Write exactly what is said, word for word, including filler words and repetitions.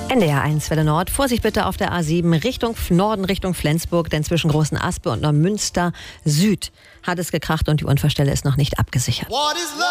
N D R eins Welle Nord. Vorsicht bitte auf der A sieben Richtung Norden, Richtung Flensburg, denn zwischen Großen Aspe und Neumünster Süd hat es gekracht und die Unfallstelle ist noch nicht abgesichert.